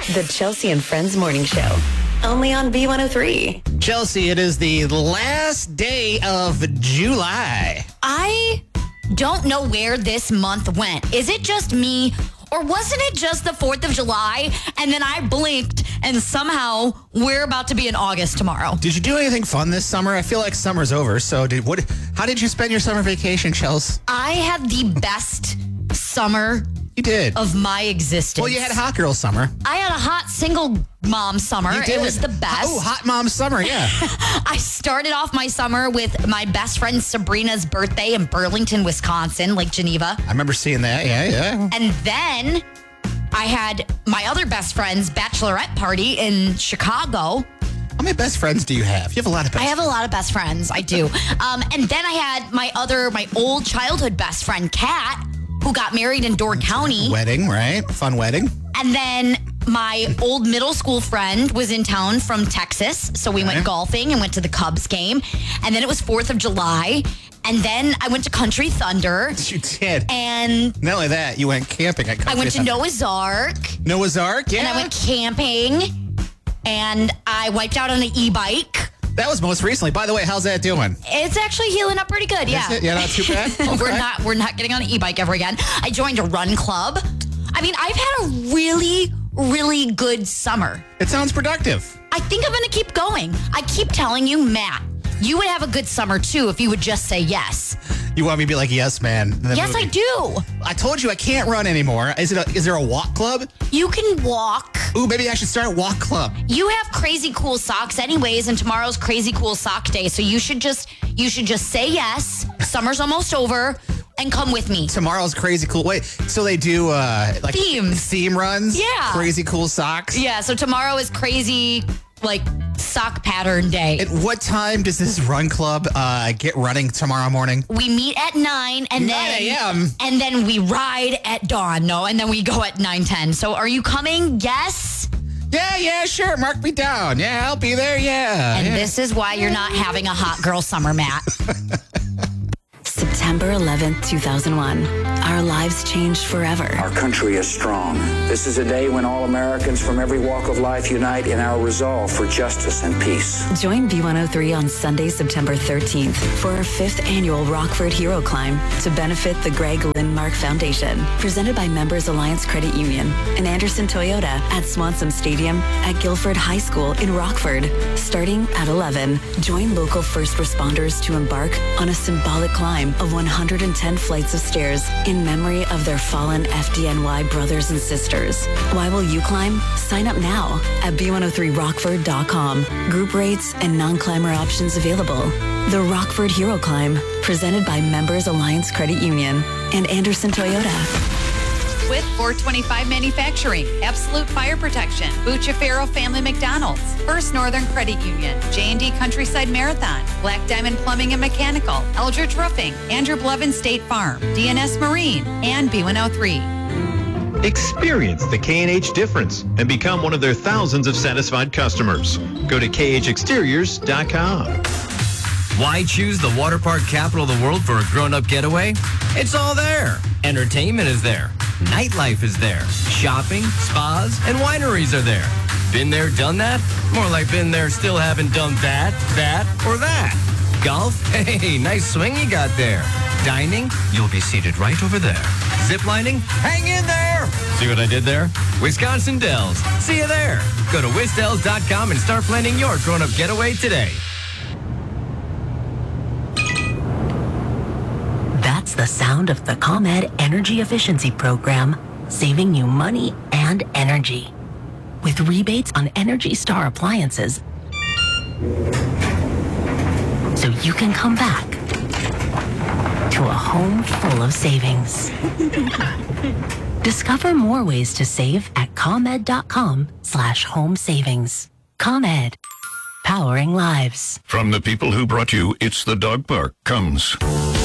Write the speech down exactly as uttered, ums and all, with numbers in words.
The Chelsea and Friends Morning Show. Only on B one oh three. Chelsea, it is the last day of July. I don't know where this month went. Is it just me, or wasn't it just the fourth of July, and then I blinked, and somehow we're about to be in August tomorrow? Did you do anything fun this summer? I feel like summer's over. So, did what? How did you spend your summer vacation, Chelsea? I had the best summer You did. of my existence. Well, you had hot girl summer. I had a hot single mom summer. You did. It was the best. Oh, hot mom summer, yeah. I started off my summer with my best friend Sabrina's birthday in Burlington, Wisconsin, Lake Geneva. I remember seeing that. Yeah, yeah. And then I had my other best friend's bachelorette party in Chicago. How many best friends do you have? You have a lot of best I have a lot of best friends. I do. um, and then I had my other, my old childhood best friend, Kat, who got married in Door County. Wedding, right? Fun wedding. And then my old middle school friend was in town from Texas. So we Okay. went golfing and went to the Cubs game. And then it was fourth of July. And then I went to Country Thunder. You did. And Not only that, you went camping at Country I went to Thunder. Noah's Ark. Noah's Ark, yeah. And I went camping. And I wiped out on an e-bike. That was most recently. By the way, how's that doing? It's actually healing up pretty good, yeah. Is it? Yeah, not too bad? we're Okay. not we're not getting on an e-bike ever again. I joined a run club. I mean, I've had a really, really good summer. It sounds productive. I think I'm gonna keep going. I keep telling you, Matt, you would have a good summer too if you would just say yes. You want me to be like, yes, man. in the Yes, movie. I do. I told you I can't run anymore. Is it? A, is there a walk club? You can walk. Ooh, maybe I should start a walk club. You have crazy cool socks anyways, and tomorrow's crazy cool sock day. So you should just you should just say yes. Summer's almost over, and come with me. Tomorrow's crazy cool. Wait, so they do uh like Themes. theme runs? Yeah. Crazy cool socks. Yeah, so tomorrow is crazy like sock pattern day. At what time does this run club uh get running tomorrow morning? We meet at nine and then nine a.m. and then we ride at dawn. No, and then we go at nine ten. So are you coming? Yes. Yeah, yeah, sure. Mark me down. Yeah, I'll be there. Yeah. And yeah. this is why you're not having a hot girl summer, Matt. September eleventh, two thousand one. Our lives changed forever. Our country is strong. This is a day when all Americans from every walk of life unite in our resolve for justice and peace. Join B one oh three on Sunday, September thirteenth for our fifth annual Rockford Hero Climb to benefit the Greg Lindmark Foundation. Presented by Members Alliance Credit Union and Anderson Toyota at Swanson Stadium at Guilford High School in Rockford. Starting at eleven, join local first responders to embark on a symbolic climb of one hundred ten flights of stairs in memory of their fallen F D N Y brothers and sisters. Why will you climb? Sign up now at B one oh three rockford dot com. Group rates and non-climber options available. The Rockford Hero Climb, presented by Members Alliance Credit Union and Anderson Toyota. With four twenty-five Manufacturing, Absolute Fire Protection, Bucciafero Family McDonald's, First Northern Credit Union, J and D Countryside Marathon, Black Diamond Plumbing and Mechanical, Eldridge Roofing, Andrew Blevin State Farm, D N S Marine, and B one oh three. Experience the K and H difference and become one of their thousands of satisfied customers. Go to K H exteriors dot com. Why choose the water park capital of the world for a grown-up getaway? It's all there. Entertainment is there. Nightlife is there. Shopping, spas, and wineries are there. Been there, done that? More like been there, still haven't done that, that, or that. Golf? Hey, nice swing you got there. Dining? You'll be seated right over there. Ziplining? Hang in there! See what I did there? Wisconsin Dells. See you there. Go to wisdells dot com and start planning your grown-up getaway today. That's the sound of the ComEd Energy Efficiency Program, saving you money and energy. With rebates on Energy Star appliances, so you can come back to a home full of savings. Discover more ways to save at ComEd dot com slash home savings. ComEd, powering lives. From the people who brought you It's the Dog Park comes